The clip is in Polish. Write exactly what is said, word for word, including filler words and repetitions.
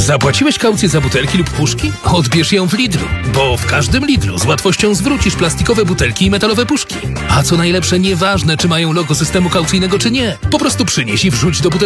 Zapłaciłeś kaucję za butelki lub puszki? Odbierz ją w Lidlu, bo w każdym Lidlu z łatwością zwrócisz plastikowe butelki i metalowe puszki. A co najlepsze, nieważne, czy mają logo systemu kaucyjnego, czy nie. Po prostu przynieś i wrzuć do butelki